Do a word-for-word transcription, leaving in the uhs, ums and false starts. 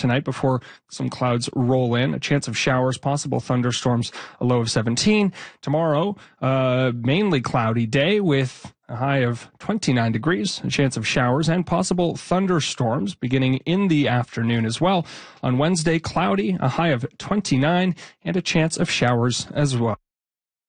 tonight before some clouds roll in. A chance of showers, possible thunderstorms, a low of seventeen. Tomorrow, uh, mainly cloudy day with a high of twenty-nine degrees, a chance of showers and possible thunderstorms beginning in the afternoon as well. On Wednesday, cloudy, a high of twenty-nine, and a chance of showers as well.